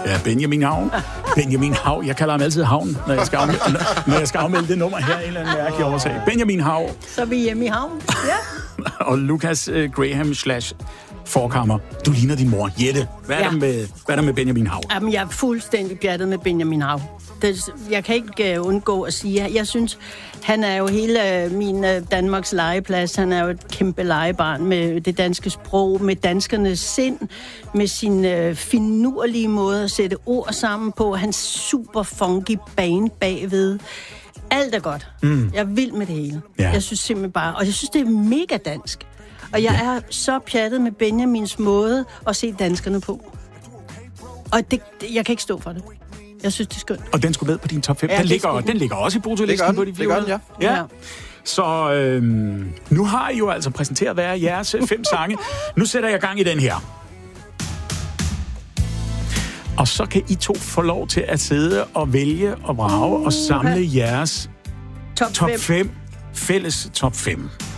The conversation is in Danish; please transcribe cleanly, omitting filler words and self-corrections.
Ja, Benjamin Havn. Benjamin Hav. Jeg kalder ham altid Havn, når jeg skal afmelde det nummer her. En eller anden mærkelig årsag. Benjamin Hav. Så er vi hjemme i Havn. Ja. Og Lucas Graham / Forkammer. Du ligner din mor, Jette. Hvad er der med Benjamin Hav? Jamen, jeg er fuldstændig pjattet med Benjamin Hav. Jeg kan ikke undgå at sige, jeg synes, han er jo hele min Danmarks legeplads. Han er jo et kæmpe legebarn med det danske sprog, med danskernes sind, med sin finurlige måde at sætte ord sammen på. Hans super funky bane bagved. Alt er godt. Jeg er vild med det hele. Ja. Jeg synes simpelthen bare, og jeg synes, det er mega dansk. Og jeg er så pjattet med Benjamins måde at se danskerne på. Og jeg kan ikke stå for det. Jeg synes, det er skønt. Og den skulle med på din top 5. Ja, den ligger også i Brutolisten på de 400. Det gør den, ja. Så nu har I jo altså præsenteret hver jeres 5 sange. Nu sætter jeg gang i den her. Og så kan I to få lov til at sidde og vælge og vrage og samle jeres top 5. Fælles top 5.